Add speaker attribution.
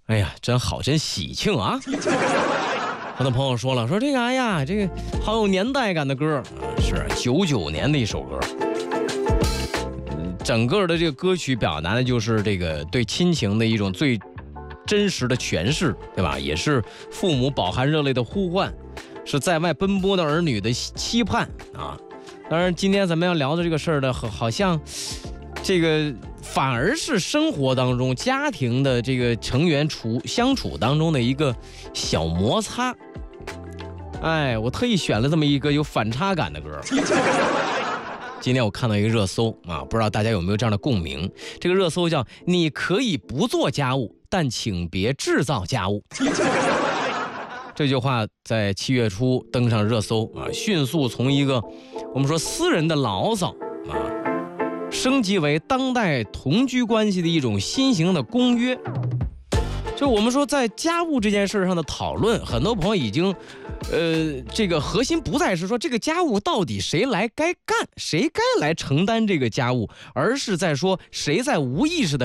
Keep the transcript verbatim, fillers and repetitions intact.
Speaker 1: 哎呀，真好，真喜庆啊！很多朋友说了，说这个，哎呀，这个好有年代感的歌，是九九年的一首歌。整个的这个歌曲表达的就是这个对亲情的一种最真实的诠释，对吧？也是父母饱含热泪的呼唤，是在外奔波的儿女的期盼啊。当然，今天咱们要聊的这个事儿呢，好像这个反而是生活当中家庭的这个成员处相处当中的一个小摩擦。哎，我特意选了这么一个有反差感的歌。今天我看到一个热搜啊，不知道大家有没有这样的共鸣？这个热搜叫"你可以不做家务，但请别制造家务"。这句话在七月初登上热搜啊，迅速从一个我们说私人的牢骚啊，升级为当代同居关系的一种新型的公约。就我们说在家务这件事上的讨论，很多朋友已经呃，这个核心不再是说这个家务到底谁来该干，谁该来承担这个家务，而是在说谁在无意识的